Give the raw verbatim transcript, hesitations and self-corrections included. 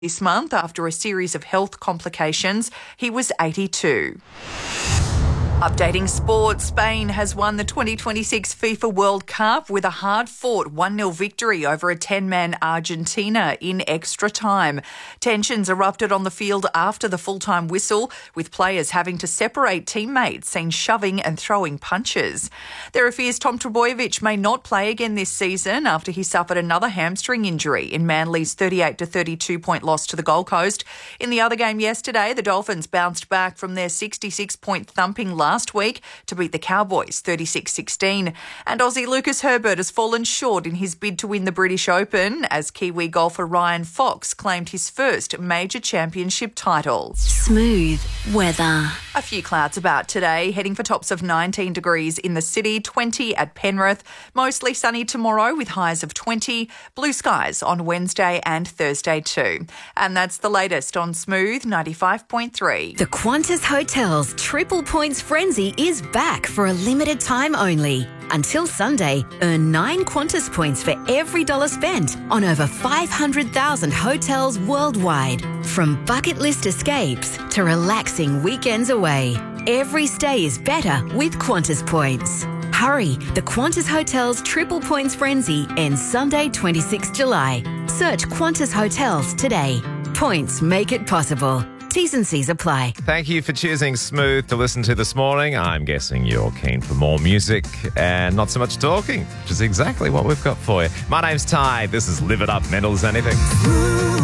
this month after a series of health complications. He was eighty-two. Updating sport, Spain has won the twenty twenty-six FIFA World Cup with a hard-fought one nil victory over a ten-man Argentina in extra time. Tensions erupted on the field after the full-time whistle, with players having to separate teammates, seen shoving and throwing punches. There are fears Tom Trbojevic may not play again this season after he suffered another hamstring injury in Manly's thirty-eight to thirty-two point loss to the Gold Coast. In the other game yesterday, the Dolphins bounced back from their sixty-six point thumping last last week to beat the Cowboys thirty-six sixteen. And Aussie Lucas Herbert has fallen short in his bid to win the British Open as Kiwi golfer Ryan Fox claimed his first major championship title. Smooth weather. A few clouds about today, heading for tops of nineteen degrees in the city, twenty at Penrith. Mostly sunny tomorrow with highs of twenty. Blue skies on Wednesday and Thursday too. And that's the latest on Smooth ninety-five point three. The Qantas Hotels Triple Points Frenzy is back for a limited time only. Until Sunday, earn nine Qantas points for every dollar spent on over five hundred thousand hotels worldwide. From bucket list escapes to relaxing weekends away, every stay is better with Qantas points. Hurry, the Qantas Hotels Triple Points Frenzy ends Sunday, twenty-sixth of July. Search Qantas Hotels today. Points make it possible. T's and C's apply. Thank you for choosing Smooth to listen to this morning. I'm guessing you're keen for more music and not so much talking, which is exactly what we've got for you. My name's Ty. This is Live It Up, Mental as Anything.